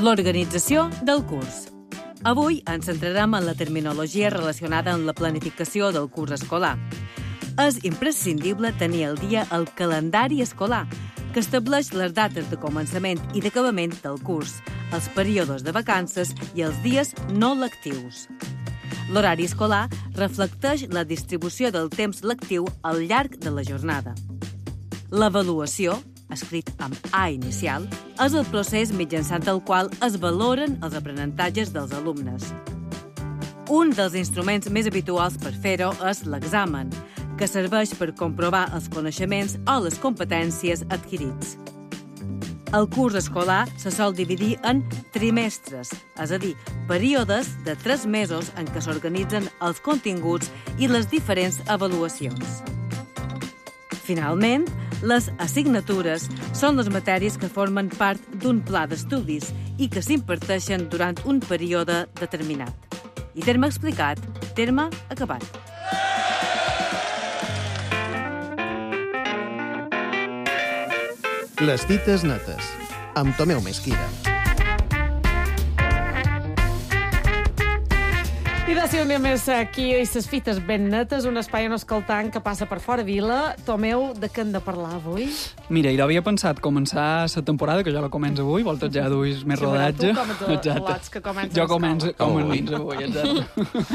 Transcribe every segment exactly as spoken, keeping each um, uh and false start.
L'organització del curs. Avui ens centrarem en la terminologia relacionada amb la planificació del curs escolar. És imprescindible tenir al dia el calendari escolar, que estableix les dates de començament i d'acabament del curs, els períodes de vacances i els dies no lectius. L'horari escolar reflecteix la distribució del temps lectiu al llarg de la jornada. L'avaluació, escrit amb A inicial, és el procés mitjançant el qual es valoren els aprenentatges dels alumnes. Un dels instruments més habituals per fer-ho és l'examen, que serveix per comprovar els coneixements o les competències adquirits. El curs escolar se sol dividir en trimestres, és a dir, períodes de tres mesos en què s'organitzen els continguts i les diferents avaluacions. Finalment, les assignatures són les matèries que formen part d'un pla d'estudis i que s'imparteixen durant un període determinat. I terme explicat, terme acabat. Les dites netes, amb Tomeu Mesquida. I de si anem més aquí i ses fites ben netes, un espai on escoltant que passa per fora vila. Tomeu, de què hem de parlar avui? Mira, jo havia pensat començar la temporada, que jo la començo avui, voltes ja duis més Sí, rodatge. tu com ets rodatge que comences Jo començo, l'escola. començo avui, exacte.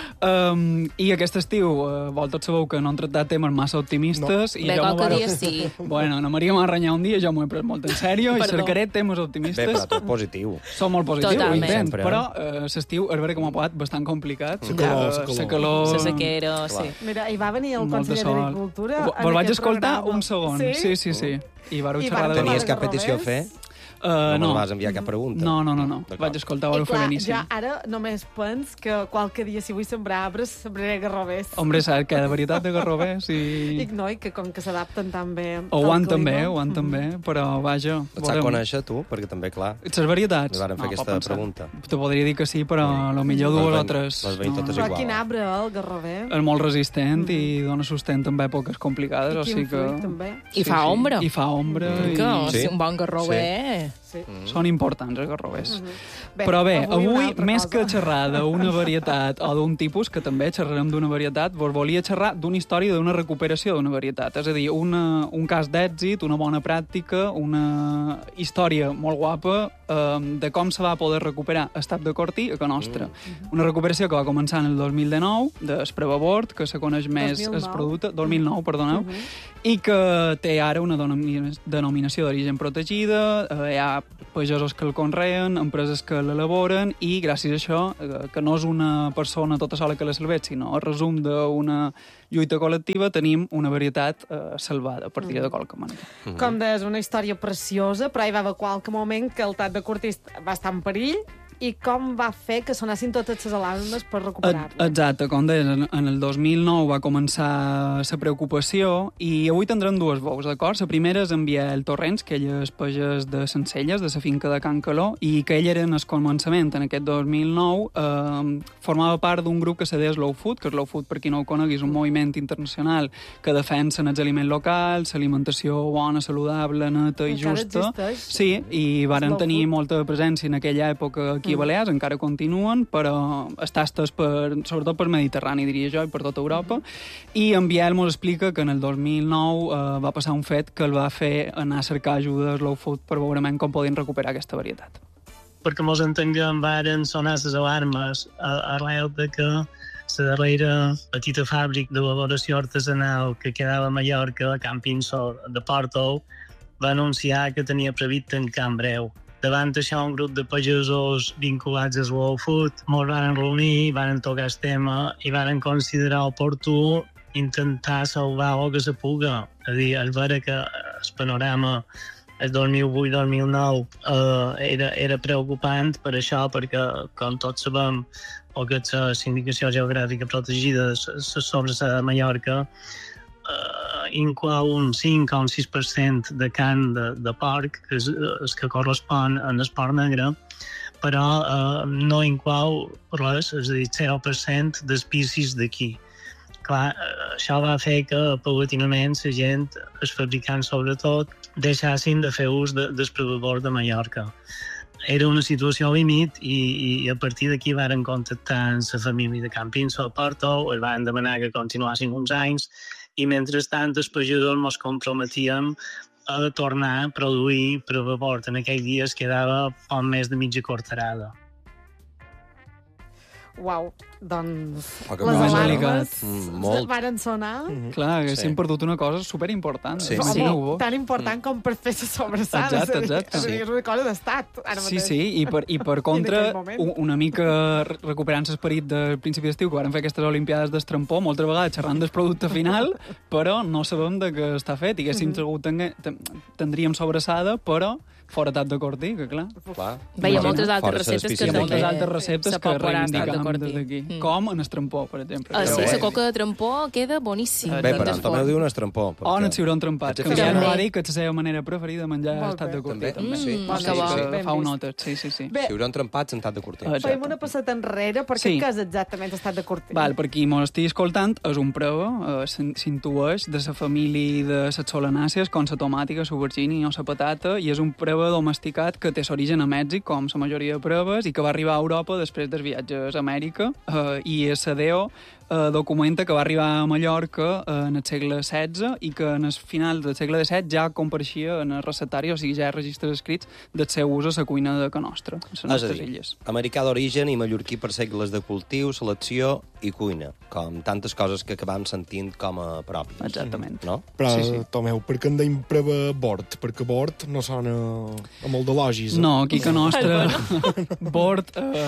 um, I aquest estiu, uh, voltes sabeu que no han tractat temes massa optimistes. No. I Bé, jo qualque m'ho dia varo- sí. Bueno, na Maria m'ha renyat un dia, jo m'ho he pres molt en sèrio i Perdó. cercaré temes Bé, optimistes. però tot positiu. Som molt positius, ho Totalment. intent, Sempre, eh? però uh, l'estiu és vera que m'ha pagat bastant complicat. La calor, la Uh, calor. la calor. La sequera, sí. Mira, hi va venir el Molta conseller sol. d'Agricultura. Vos en vaig aquest escoltar programa. un segon. Sí? Sí, sí, sí. I vareu I xerrar van de... parlar Tenies cap Garrovers? petició a fer? Uh, No no. me vas enviar cap pregunta? No, no, no, no. D'acord. Vaig escoltar, I vareu fer clar, beníssim. ja ara només pens que qualque dia si vull sembrar arbres, sembraré garrovers. Hombre, saps que de veritat de garrovers i... Dic, noi, que com que s'adapten tan bé Ho al han clima. també, ho han també, però vaja... Et sap conèixer, tu? Perquè també, clar, Les varietats? ens varen fer pot aquesta pensar. pregunta. Te podria dir que sí, però a millor Les dues o veiem- tres. les veiem totes Però igual. quin arbre, eh, el garrover? És molt resistent i dona sostent en èpoques complicades, o I sigui quin que... fruit, també. I fa ombra. I fa ombra. Que, I... Sí. sí. Un bon garrover. Sí. Són importants, els garrovers. Bé, Però bé, avui una avui, altra més cosa. que xerrar d'una varietat o d'un tipus, que també xerrarem d'una varietat, vos volia xerrar d'una història d'una recuperació d'una varietat. És a dir, una, un cas d'èxit, una bona pràctica, una història molt guapa eh, de com se va poder recuperar estat de Corti a Can Nostra. Mm. Una recuperació que va començar en el dos mil dinou, d'Esprevabord, que se coneix més dos mil el nou. producte, dos mil nou, perdoneu, i que té ara una denomi- denominació d'origen protegida, eh, hi ha pagesos que el conreen, empreses que l'elaboren, i gràcies a això, eh, que no és una persona tota sola que la salvet, sinó el resum d'una lluita col·lectiva, tenim una varietat eh, salvada, per dir-ho de qualque manera. Com deies, una història preciosa, però hi va haver qualque moment que el tat de Cortís va estar en perill i com va fer que sonessin totes les alarmes per recuperar-lo. Exacte, com deies, en, en el dos mil nou va començar la preocupació i avui tindrem dues veus, d'acord? La primera és en Biel Torrents, que ell és pagès de Sencelles, de la finca de Can Caló, i que ell era en el començament, en aquest dos mil nou, eh, formava part d'un grup que se deia Slow Food, que Slow Food, per qui no ho conegui, és un moviment internacional que defensa els aliments locals, l'alimentació bona, saludable, neta i Encara justa. existeix? Sí, i varen Slow tenir food. molta presència en aquella època aquí a Balears, encara continuen, però està estès per, sobretot per Mediterrani, diria jo, i per tota Europa. I en Biel mos explica que en el dos mil nou eh, va passar un fet que el va fer anar a cercar ajuda a Slow Food per veurement com podien recuperar aquesta varietat. Perquè mos entenguem, varen sonar les alarmes a- arrel de que la darrera petita fàbrica d'elaboració artesanal que quedava a Mallorca, a Can Pinsor de Porto, va anunciar que tenia previst tancar en breu. Davant això, un grup de pagesos vinculats a Slow Food ens van reunir, van tocar el tema i van considerar oportú intentar salvar el que se puga. És a dir, és vera que el panorama el dos mil vuit dos mil nou eh, era, era preocupant per això, perquè, com tots sabem, el que és la sindicació geogràfica protegida sobre la Mallorca eh, inclou un cinc o un sis per cent de carn de, de porc, que és el que correspon al porc negre, però eh, no inclou res, és a dir, zero per cent d'espècies d'aquí. Clar, eh, això va fer que paulatinament la gent, els fabricants sobretot, deixassin de fer ús de, del Esprevabord de Mallorca. era una situació límit i, i a partir d'aquí varen contactar amb la família de Campins al Porto, els van demanar que continuassin uns anys i mentrestant els pagidors ens comprometíem a tornar a produir per vapor. En aquells dies quedava poc més de mitja quarterada. Uau, doncs Oh, que les molt alarmes Mm, molt. varen sonar. Clar, haguéssim Sí. perdut una cosa superimportant. Sí, Home, sí. Imagineu-vos. tan important com per fer la sobrassada. Exacte, és a dir, exacte. És, a dir, és una cosa d'estat, ara Sí, mateix. sí, i per, i per contra, aquell moment. u- una mica re- recuperant l'esperit del principi d'estiu, que van fer aquestes Olimpiades d'estrampó, moltes vegades xerrant del producte final, però no sabem de què està fet. I haguéssim sabut tengue- ten- tindríem sobrassada, però fora tap de cortí, que clar. Clar. Bé, hi ha Fora- moltes altres fora receptes ses que Hi ha pistes moltes també altres receptes se que pot posar estat de reivindicam cortí. des d'aquí. Mm. Com en estrampó, per exemple. Ah, que sí, és- la coca de trampó queda boníssim. Bé, dins però del en Tomeu forn. diu un estrampó. O en el ciuró trempat, Haig de que fer ja no també. va dir que és la seva manera preferida de menjar Molt estat bé. de cortí. També, També. sí. Mm, sí, que sí, bo. sí. Ben Fa un vist. notes, sí, sí, sí. Bé, Ciuró trempat sentat de cortí. Exacte. Fem una passada enrere, perquè Sí. què és exactament estat de cortí? Val, per qui m'ho estigui escoltant, és un prova, eh, s'in- s'intueix de la família de les solanàcies, com la tomàtica, l'aubergine o la patata, i és un prova domesticat que té l'origen a Mèxic, com la majoria de proves, i que va arribar a Europa després dels viatges a Amèrica, eh, i és la D O eh, documenta que va arribar a Mallorca eh, en el segle setze i que en el final del segle disset ja compareixia en el receptari, o sigui, ja hi ha registres escrits del seu ús a la cuina de Can Nostra, a les És a nostres dir, illes. americà d'origen i mallorquí per segles de cultiu, selecció i cuina, com tantes coses que acabam sentint com a pròpies. Exactament. No? Però, Sí, sí. Tomeu, per què en deim prova bord? Perquè bord no sona a molt de lògis. eh? No, aquí que nostre bord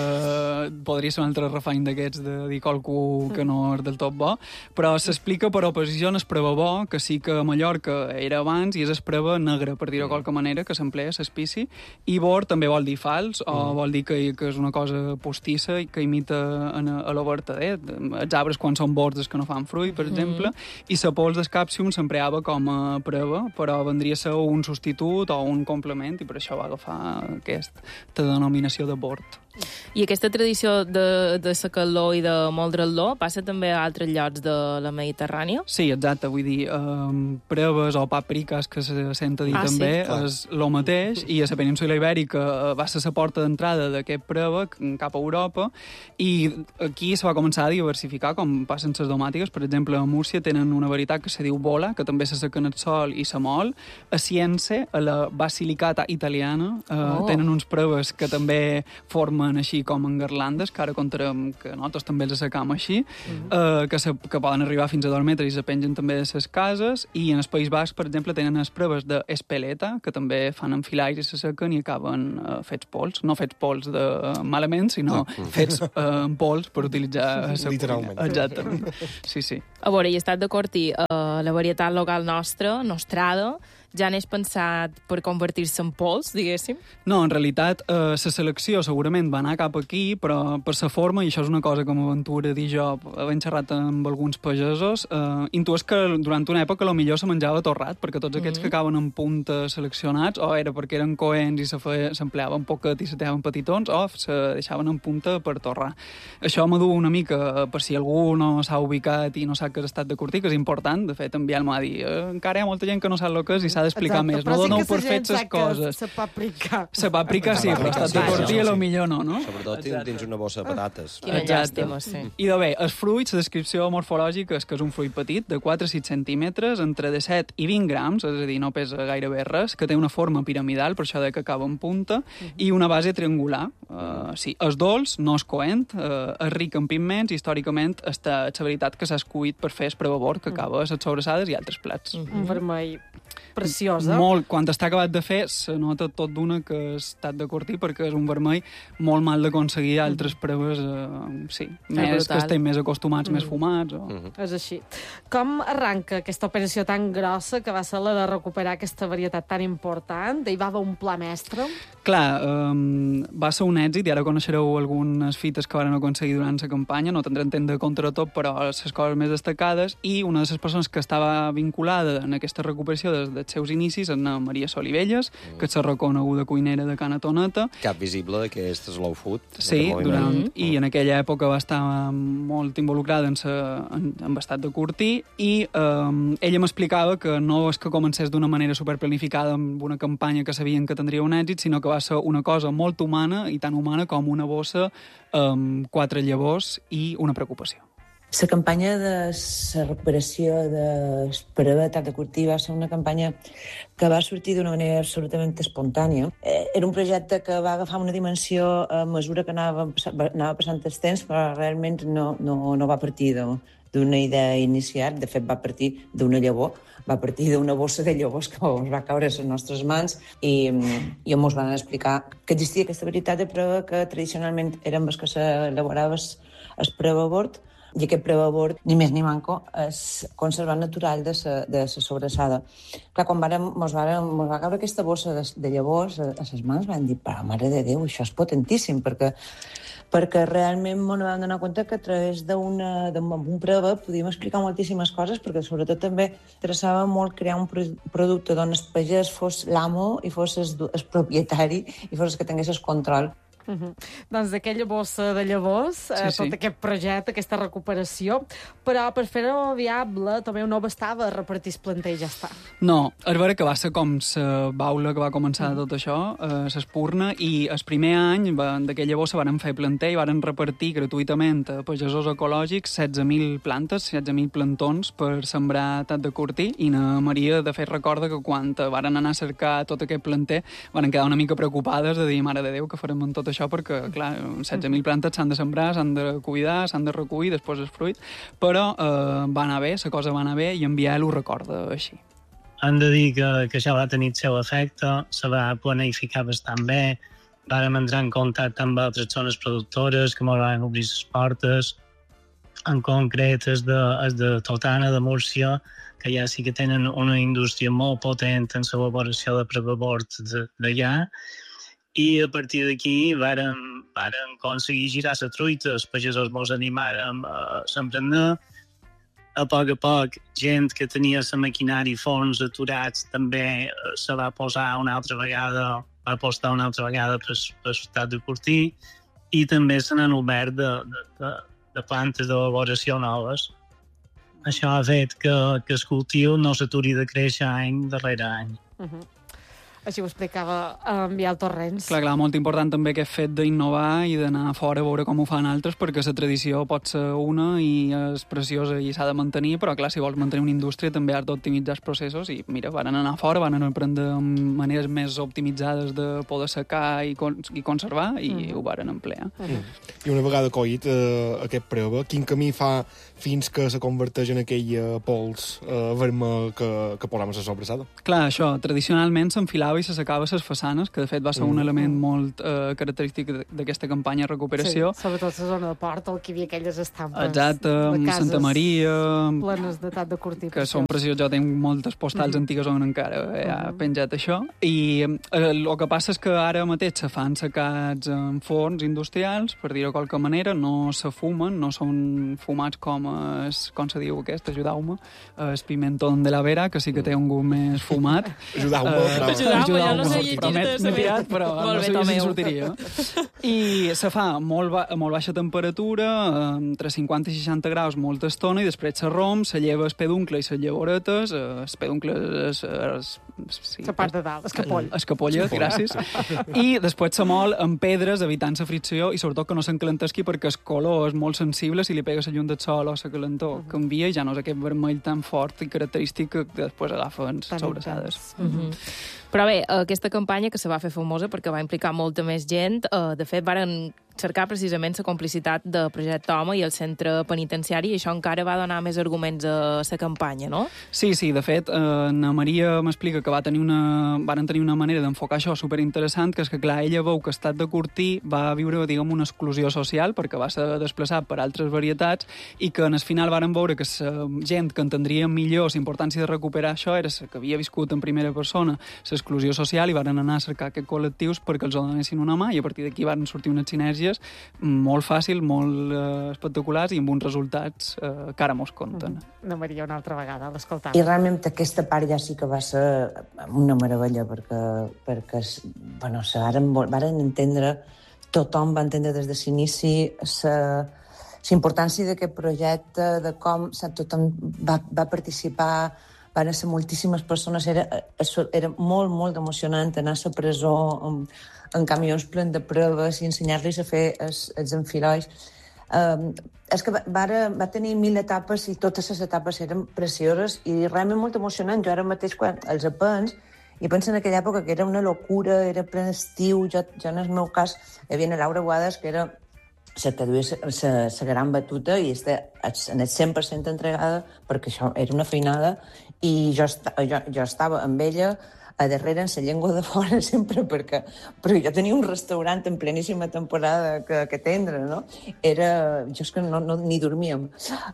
eh, podria ser un altre refany d'aquests de dir qualcú que no és del tot bo, però s'explica per oposició en el preva bo, que sí que a Mallorca era abans i és el preva negre, per dir-ho de qualque manera, que s'emplea s'espici, i bord també vol dir fals, o vol dir que, que és una cosa postissa i que imita en, a lo vertader. Els arbres quan són bords és que no fan fruit, per exemple, i la pols del càpsium s'empleava com a preva, però vendria a ser un substitut o un complement, i per això va agafar aquesta denominació de bord. I aquesta tradició de, de la calor i de moldre-lo passa també a altres llocs de la Mediterrània? Sí, exacte, vull dir, um, preves o papriques, que se sent a dir Ah, sí? també, Clar. és el mateix, i a la península Ibèrica eh, va ser la porta d'entrada d'aquest preva cap a Europa, i aquí se va començar a diversificar, com passen les domàtiques. Per exemple, a Múrcia tenen una varietat que se diu bola, que també se seca en el sol i se mol. A Cience, a la basilicata italiana, eh, Oh. tenen uns preves que també formen així com en garlandes, que ara contarem que nosaltres també els assecam així, eh, que, se, que poden arribar fins a dos metres i se pengen també de les cases, i en el País Basc, per exemple, tenen les proves d'espeleta, que també fan enfilaires i se sequen i acaben eh, fets pols. No fets pols de malament, sinó fets eh, en pols per utilitzar a la Literalment. cuina. Exactament. Sí, sí. A veure, i estat de cortí, eh, la varietat local nostra, nostrada, ja n'és pensat per convertir-se en pols, diguéssim? No, en realitat, eh, la selecció segurament va anar cap aquí, però per la forma, i això és una cosa que m'aventura a dir jo, havent xerrat amb alguns pagesos, eh, intues que durant una època lo millor se menjava torrat, perquè tots aquests Mhm. que acaben en punta seleccionats, o era perquè eren coents i se feia- s'empleaven poquet i se teaven petitons, o se deixaven en punta per torrar. Això m'ha una mica, eh, per si algú no s'ha ubicat i no sap què és estat de cortí, que és important, de fet, enviar-me a dir, eh, encara hi ha molta gent que no sap el que és i s'ha d'explicar Exacte, més. però No sí doneu que per la gent fets les sap que coses. Se paprika. La paprika sí, però estat de Sí, cortí sí, a lo sí. millor no, no? Sobretot dins, dins una bossa de patates. Quina Exacte. llàstima, sí. I de bé, els fruits, la descripció morfològica és que és un fruit petit, de quatre a sis centímetres, entre disset i vint grams, és a dir, no pesa gairebé res, que té una forma piramidal, per això de que acaba en punta, i una base triangular. Uh, sí, és dolç, no és coent, uh, és ric en pigments, i històricament està la veritat que s'ha escuit per fer esprevabor, que acaba a les sobrassades i altres plats. Un vermell preciosa. Molt, quan està acabat de fer, se nota tot d'una que és estat de cortí, perquè és un vermell molt mal d'aconseguir altres proves, eh, sí, més brutal. que estem més acostumats, més fumats. O... Mhm. És així. Com arranca aquesta operació tan grossa que va ser la de recuperar aquesta varietat tan important? Hi va haver un pla mestre? Clar, um, va ser una èxit, i ara coneixereu algunes fites que van aconseguir durant la campanya, no tindrem temps de contra tot, però les coses més destacades, i una de les persones que estava vinculada en aquesta recuperació des dels seus inicis és la Maria Solivelles, mm. que és la reconeguda cuinera de Cana Toneta. Cap visible d'aquest Slow Food. Sí, durant, mm. i en aquella època va estar molt involucrada en, sa, en, en estat de Cortí, i eh, ella m'explicava que no és que comencés d'una manera superplanificada amb una campanya que sabien que tindria un èxit, sinó que va ser una cosa molt humana, i tan humana com una bossa amb quatre llavors i una preocupació. La campanya de la recuperació de brevetat de Cortí va ser una campanya que va sortir d'una manera absolutament espontània. Era un projecte que va agafar una dimensió a mesura que anava, anava passant el temps, però realment no, no, no va partir d'una idea inicial. De fet, va partir d'una llavor, va partir d'una bossa de llavors que ens va caure a les nostres mans, i, i ens van explicar que existia aquesta varietat de prova que tradicionalment eren les que s'elaborava el prevabord, i aquest prevabord, ni més ni manco, és conservat natural de la de sa sobrassada. Clar, quan vàrem, mos, vàrem, mos va caure aquesta bossa de, de llavors a, a les mans, vam dir, però mare de Déu, això és potentíssim, perquè, perquè realment ens vam donar compte que a través d'un preva podíem explicar moltíssimes coses, perquè sobretot també interessava molt crear un producte on el pagès fos l'amo i fos el, el propietari i fos el que tingués el control. Uh -huh. Doncs d'aquella bossa de llavors, sí, eh, tot sí. aquest projecte, aquesta recuperació, però per fer-ho viable també no bastava repartir el planter i ja està. No, és vera que va ser com la baula que va començar uh -huh. tot això, eh, l'espurna, i el primer any d'aquella bossa varen fer planter i varen repartir gratuïtament a pagesos ecològics setze mil plantes, setze mil plantons per sembrar Tat de Cortí, i na Maria, de fet, recorda que quan varen anar a cercar tot aquest planter varen quedar una mica preocupades de dir, mare de Déu, que farem amb tot això, perquè, clar, setze mil plantes s'han de sembrar, s'han de cuidar, s'han de recollir, després el fruit, però eh, va anar bé, la cosa va anar bé, i en Biel ho recorda així. Hem de dir que, que això va tenir el seu efecte, se va planificar bastant bé, vàrem entrar en contacte amb altres zones productores que ens van obrir les portes, en concret és de, és de Totana, de Múrcia, que ja sí que tenen una indústria molt potent en l'elaboració de prevabord d'allà, i a partir d'aquí vàrem, vàrem aconseguir girar la truita, els pagesos mos animàrem a s'emprenar. A poc a poc, gent que tenia la maquinària i forns aturats també se va posar una altra vegada, va apostar una altra vegada per l'estat de Cortí, i també se n'han obert de, de, de, de plantes d'elaboració noves. Això ha fet que, que el cultiu no s'aturi de créixer any darrere any. Uh-huh. Així ho explicava en Biel Torrents. Clar, clar, molt important també aquest fet d'innovar i d'anar fora a veure com ho fan altres, perquè la tradició pot ser una i és preciosa i s'ha de mantenir, però clar, si vols mantenir una indústria també has d'optimitzar els processos, i mira, van anar fora, van aprendre maneres més optimitzades de poder secar i, con i conservar, i mm. ho van emplear. Mm. I una vegada coït eh, aquest prova, quin camí fa fins que se converteix en aquell eh, pols eh, vermell que, que posam a la sobrassada? Clar, això, tradicionalment s'enfilava i se secava les façanes, que de fet va ser un element molt eh, característic d'aquesta campanya de recuperació. Sí, sobretot la zona de Port, on hi havia aquelles estampes. Exacte, amb Santa Maria, plenes de Tat de Cortí. Que són preciós. Jo tinc moltes postals mm -hmm. antigues on encara he uh -huh. penjat això. I eh, el que passa és que ara mateix se fan secats en forns industrials, per dir-ho de qualque manera, no se fumen, no són fumats com, es, com se diu aquest, ajudeu-me, el pimentón de la Vera, que sí que té un gust més fumat. Ajudeu-me, uh, ja no sé m'he tirat, però no sé si sortiria. I se fa molt, ba molt baixa temperatura, entre cinquanta i seixanta graus molta estona, i després se romp, se lleva el peduncle i les llavoretes, el peduncle és... Sí, la part de dalt, escapoll. Escapollet, gràcies. I després se mol amb pedres, evitant la fricció, i sobretot que no s'encalentesqui, perquè el color és molt sensible, si li pegues la llum del sol o la calentor, uh -huh. canvia, i ja no és aquest vermell tan fort i característic que després agafen sobrassades. Uh -huh. Però bé, aquesta campanya que se va fer famosa perquè va implicar molta més gent, eh, de fet, varen cercar precisament la complicitat de Projecte Home i el centre penitenciari, i això encara va donar més arguments a la campanya, no? Sí, sí, de fet, eh, Anna Maria m'explica que va tenir una, van tenir una manera d'enfocar això superinteressant, que és que, clar, ella veu que estat de Cortí va viure, diguem, una exclusió social perquè va ser desplaçat per altres varietats i que en el final varen veure que la gent que entendria millor la importància de recuperar això era la que havia viscut en primera persona l'exclusió social i varen anar a cercar aquests col·lectius perquè els donessin una mà i a partir d'aquí varen sortir unes sinergies molt fàcil, molt eh, espectaculars i amb uns resultats eh, que ara mos compten. Mm. Anna Maria, una altra vegada, l'escoltam. I realment aquesta part ja sí que va ser una meravella perquè, perquè bueno, se varen, varen entendre, tothom va entendre des de l'inici la importància d'aquest projecte, de com tothom va, va participar, van ser moltíssimes persones, era, era molt, molt emocionant anar a la presó en, en camions plens de proves i ensenyar-los a fer els, els enfirois. Um, és que va, va, va tenir mil etapes i totes les etapes eren precioses i realment molt emocionant. Jo ara mateix, quan els apens, i penso en aquella època que era una locura, era ple d'estiu, jo, jo en el meu cas hi havia la Laura Guades, que era la que duia la gran batuta i està en el cent per cent entregada perquè això era una feinada i jo, jo, jo estava amb ella a darrere en la llengua de fora sempre perquè, però jo tenia un restaurant en pleníssima temporada que, que atendre, no? Era, jo és que no, no, ni dormíem.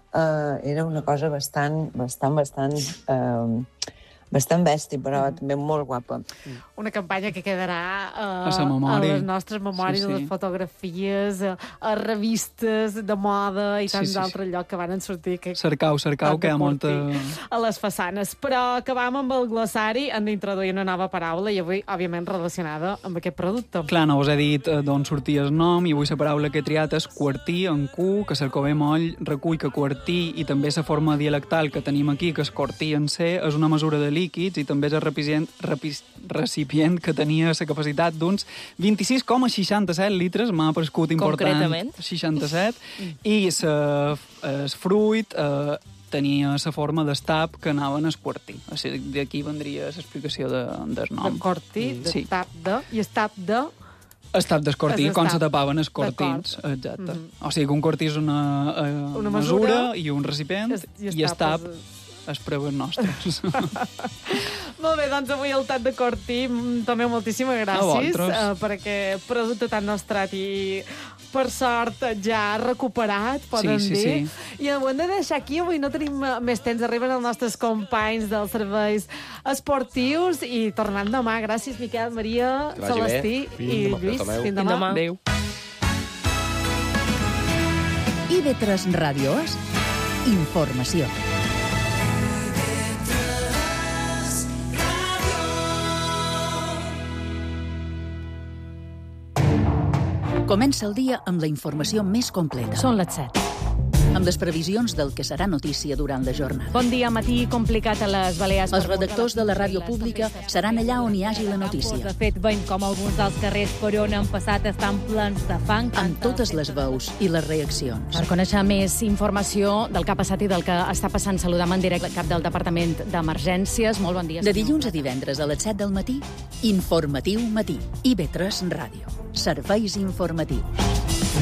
Uh, era una cosa bastant, bastant, bastant... Uh, bastant bèstia, però mm. també molt guapa. Una campanya que quedarà uh, a, a les nostres memòries, sí, sí. a les fotografies, a, a revistes de moda i tants sí, sí. altres llocs que van sortir. Que, cercau, cercau, que hi ha molta... A les façanes. Però acabam amb el glossari, hem d'introduir una nova paraula i avui, òbviament, relacionada amb aquest producte. Clar, no us he dit d'on sortia el nom i avui la paraula que he triat és quartí, en Q, que Cercové Moll recull que quartí i també la forma dialectal que tenim aquí, que és cortí en C, és una mesura de líquids i també és el recipient, recipient que tenia la capacitat d'uns vint-i-sis coma seixanta-set litres, m'ha paregut important seixanta-set, i el fruit eh, tenia la forma d'estap que anava en el quartí. O sigui, d'aquí vendria l'explicació de, del nom. De cortí, d'estap sí. de, i estap de... Estap d'escortí, quan se tapaven els cortins. Exacte. Mm -hmm. O sigui, un cortí és una, eh, una mesura, mesura i un recipient, es, i, i estap... les proves nostres. Molt bé, doncs avui el Tat de Cortí, Tomeu, moltíssimes gràcies uh, per aquest producte tan nostrat i per sort ja recuperat, poden sí, sí, dir. Sí. I ho hem de deixar aquí, avui no tenim més temps, arriben els nostres companys dels serveis esportius i tornant demà. Gràcies, Miquel, Maria, Celestí i Lluís. Fins demà. Adéu. I V tres Ràdio és informació. Comença el dia amb la informació més completa. Són les set. Amb les previsions del que serà notícia durant la jornada. Bon dia, matí complicat a les Balears. Els redactors de la ràdio pública seran allà on hi hagi la notícia. De fet, veiem com alguns dels carrers per on han passat estan plens de fang. Amb totes les veus i les reaccions. Per conèixer més informació del que ha passat i del que està passant, saludam en directe el cap del Departament d'Emergències. Molt bon dia. De dilluns a divendres a les set del matí, Informatiu Matí. I V tres Ràdio. Serveis informatius.